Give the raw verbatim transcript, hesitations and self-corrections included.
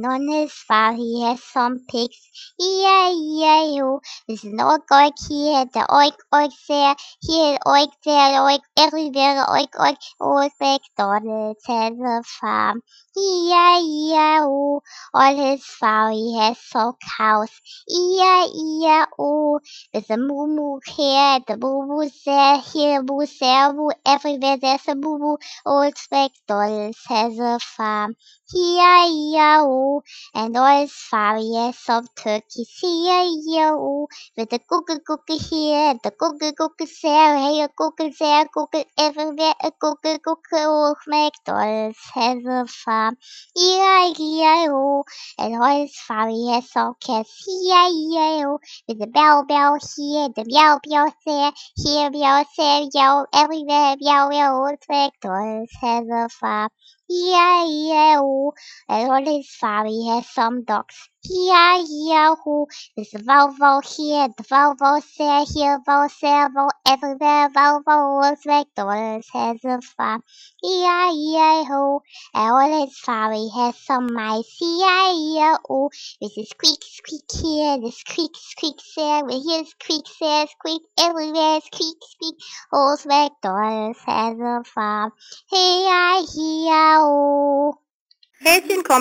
On his farm he has some pigs, E I E I O. There's an oink oink here, the oink oink there, here oink there, oink everywhere, oink oink. Old MacDonald has a farm, E I E I O. On his farm he has some cows, E I E I O. There's a moo moo here, the moo moo there, here moo there, moo everywhere. There's a moo moo. Old MacDonald has a farm, E I E I O. And all his farm has some turkeys, E I E I O. With the google google here, the google google there, here google there, google everywhere, a google google. Old MacDonald has a farm, E I E I O. And all his farm has some cats, E I E I O. With the bell bell here, the meow meow there, here meow there, meow everywhere, meow meow. Old MacDonald has a farm, E I E I O. And on his farm he has some dogs, E I E I O. There's a vow vow here, the vow vow there, here vow there, vow everywhere, vow vow. Old MacDonald has a farm, E I E I O. And on his farm he has some mice, E I E I O. This is squeak squeak here, the squeak squeak there, we hear squeak there, squeak everywhere, squeak squeak. Old MacDonald has a farm, E I E I O. Häschen kommt